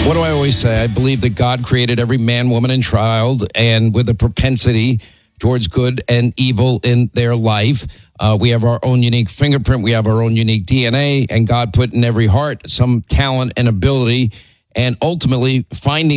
What do I always say? I believe that God created every man, woman, and child, and with a propensity towards good and evil in their life. We have our own unique fingerprint. We have our own unique DNA, and God put in every heart some talent and ability, and ultimately finding